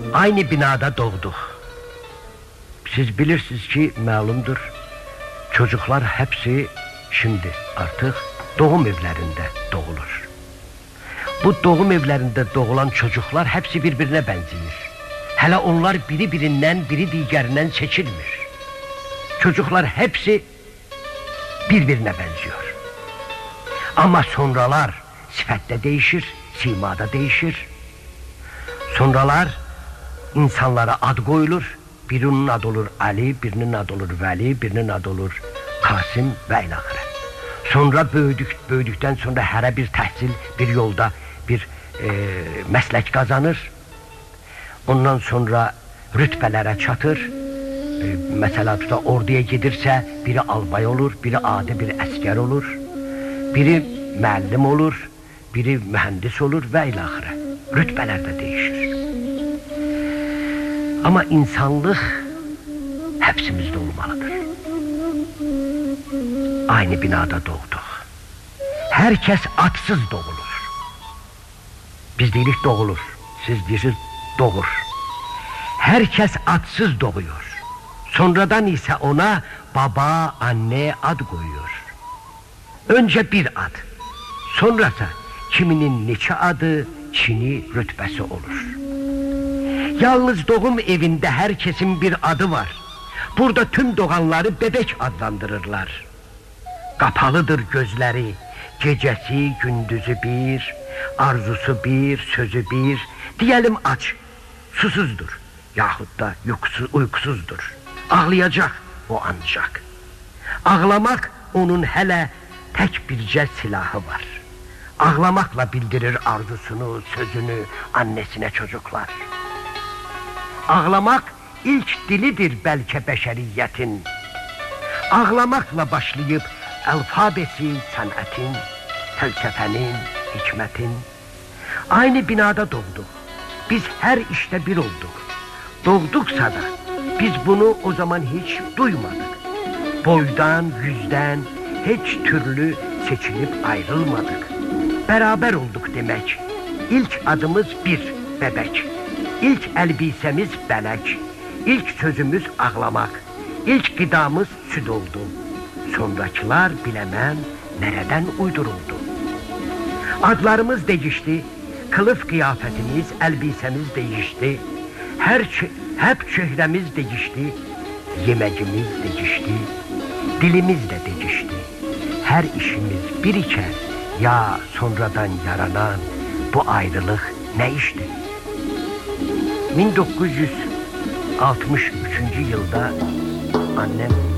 Aynı binada doğduk. Siz bilirsiniz ki malumdur, çocuklar hepsi şimdi artık doğum evlerinde doğulur. Bu doğum evlerinde doğulan çocuklar hepsi birbirine benziyor. Hele onlar biri birinden, biri diğerinden seçilmir. Çocuklar hepsi birbirine benziyor. Ama sonralar sifette değişir, simada değişir. Sonralar insanlara ad koyulur. Birinin adı olur Ali, birinin adı olur Veli, birinin adı olur Kasım ve ilahire. Sonra böyüdükten sonra her bir təhsil, bir yolda bir meslek kazanır. Ondan sonra rütbelere çatır. Mesela tuta orduya gidirse biri albay olur, biri adi bir asker olur. Biri müəllim olur, biri mühendis olur ve ilahire. Rütbeler de değişir. Ama insanlık hepsimizde olmalıdır. Aynı binada doğduk. Herkes atsız doğulur. Biz deyirik doğulur, siz deyirsiniz doğur. Herkes atsız doğuyor. Sonradan ise ona baba, anne ad koyuyor. Önce bir ad, sonrası kiminin neçə adı, çini, rütbesi olur. Yalnız doğum evinde herkesin bir adı var. Burada tüm doğanları bebek adlandırırlar. Kapalıdır gözleri, gecesi, gündüzü bir, arzusu bir, sözü bir, diyelim aç, susuzdur, yahut da uykusuzdur. Ağlayacak o ancak. Ağlamak onun hele tek bircə silahı var. Ağlamakla bildirir arzusunu, sözünü annesine çocuklar. Ağlamak ilk dilidir belki beşeriyetin. Ağlamakla başlayıp alfabesi sanatın, felsefenin, hikmetin. Aynı binada doğduk. Biz her işte bir olduk. Doğduksa da biz bunu o zaman hiç duymadık. Boydan, yüzden hiç türlü seçilip ayrılmadık. Beraber olduk demek. İlk adımız bir bebek. İlk elbisemiz belek. İlk sözümüz ağlamak. İlk gıdamız süt oldu. Sonrakiler bilemem nereden uyduruldu. Adlarımız değişti. Kılıf kıyafetimiz, elbisemiz değişti. Hep çehremiz değişti. Yemeğimiz değişti. Dilimiz de değişti. Her işimiz bir iken ya sonradan yaranan bu ayrılık ne işti? 1963 yılda annem